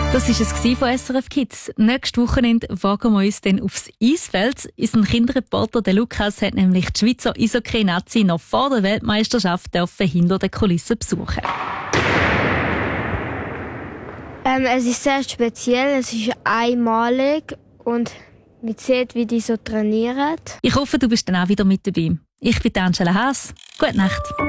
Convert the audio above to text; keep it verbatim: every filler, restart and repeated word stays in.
Das war es von S R F Kids. Nächstes Wochenende wagen wir uns dann aufs Eisfeld. Unser Kinderreporter der Lukas hat nämlich die Schweizer Eishockey-Nazi noch vor der Weltmeisterschaft dürfen hinter den Kulissen besuchen. Ähm, es ist sehr speziell, es ist einmalig und man sieht, wie die so trainieren. Ich hoffe, du bist dann auch wieder mit dabei. Ich bin Angela Haas. Gute Nacht.